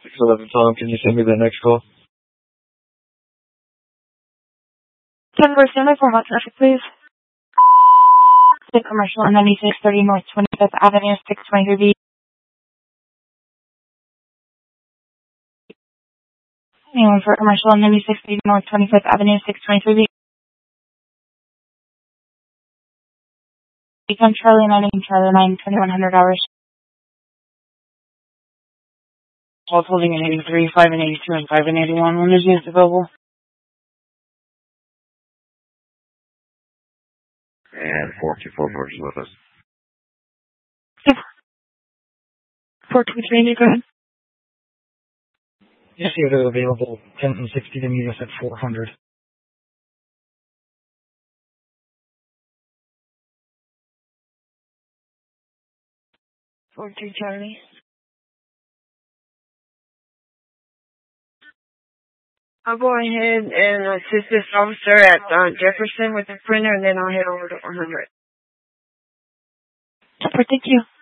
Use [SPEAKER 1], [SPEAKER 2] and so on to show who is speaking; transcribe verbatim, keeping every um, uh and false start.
[SPEAKER 1] six eleven Tom, can you send me the next call?
[SPEAKER 2] ten four standby for hot traffic, please. The commercial on ninety-six thirty North twenty-fifth Avenue, six twenty-three B. Anyone for commercial on ninety-six thirty North twenty-fifth Avenue, six twenty-three B. Become Charlie nine, Charlie nine, twenty-one hundred hours.
[SPEAKER 3] Calls holding in eighty-three, five and eighty-two, and five and eighty-one. When is units available?
[SPEAKER 1] And four two four is with us.
[SPEAKER 2] four two three, go ahead.
[SPEAKER 4] Yes, they're available. ten and sixty to meet us at four hundred.
[SPEAKER 3] four two Charlie. I'll go ahead and assist this officer at uh, Jefferson with the printer, and then I'll head over to one hundred.
[SPEAKER 2] Thank you.